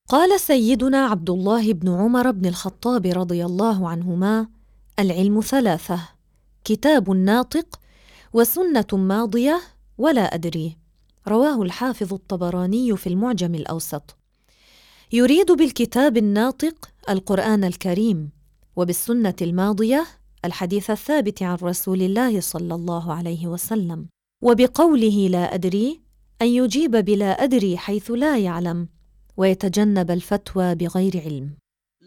قال سيدنا عبد الله بن عمر بن الخطاب رضي الله عنهما: العلم ثلاثة: كتاب ناطق، وسنة ماضية، ولا أدري. رواه الحافظ الطبراني في المعجم الأوسط. يريد بالكتاب الناطق القرآن الكريم، وبالسنة الماضية الحديث الثابت عن رسول الله صلى الله عليه وسلم. وبقوله لا أدري أن يجيب بلا أدري حيث لا يعلم، ويتجنب الفتوى بغير علم.